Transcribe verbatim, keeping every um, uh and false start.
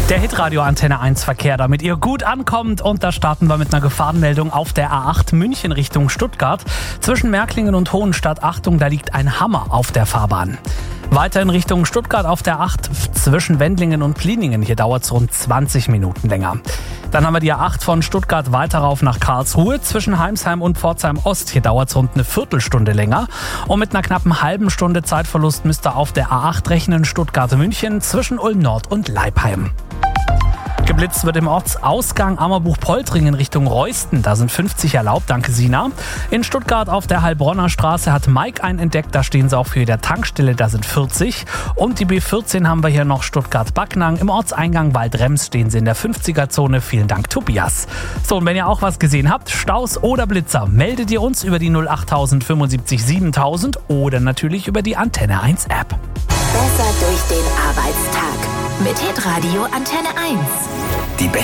Der Hitradio Antenne eins Verkehr, damit ihr gut ankommt. Und da starten wir mit einer Gefahrenmeldung auf der A acht München Richtung Stuttgart. Zwischen Märklingen und Hohenstadt, Achtung, da liegt ein Hammer auf der Fahrbahn. Weiter in Richtung Stuttgart auf der acht zwischen Wendlingen und Pliningen. Hier dauert es rund zwanzig Minuten länger. Dann haben wir die A acht von Stuttgart weiter rauf nach Karlsruhe. Zwischen Heimsheim und Pforzheim Ost. Hier dauert es rund eine Viertelstunde länger. Und mit einer knappen halben Stunde Zeitverlust müsst ihr auf der A acht rechnen. Stuttgart-München zwischen Ulm Nord und Leipheim. Geblitzt wird im Ortsausgang Ammerbuch-Poltringen Richtung Reusten. Da sind fünfzig erlaubt, danke Sina. In Stuttgart auf der Heilbronner Straße hat Mike einen entdeckt. Da stehen sie auch für der Tankstelle, da sind vierzig. Und die B vierzehn haben wir hier noch Stuttgart-Backnang. Im Ortseingang Waldrems stehen sie in der fünfziger-Zone. Vielen Dank, Tobias. So, und wenn ihr auch was gesehen habt, Staus oder Blitzer, meldet ihr uns über die null acht null fünfundsiebzig siebentausend oder natürlich über die Antenne eins App. Besser durch den Arbeitstag mit Hitradio Antenne eins.